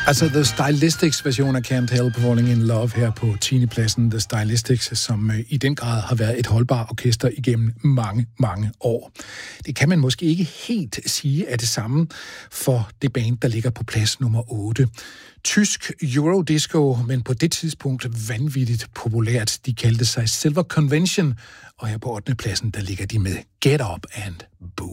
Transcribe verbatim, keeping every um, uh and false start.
Altså The Stylistics version af Can't Help Falling in Love her på tiende pladsen. The Stylistics, som i den grad har været et holdbart orkester igennem mange, mange år. Det kan man måske ikke helt sige er det samme for det band, der ligger på plads nummer otte. Tysk Eurodisco, men på det tidspunkt vanvittigt populært. De kaldte sig Silver Convention, og her på ottende pladsen, der ligger de med Get Up and Boom.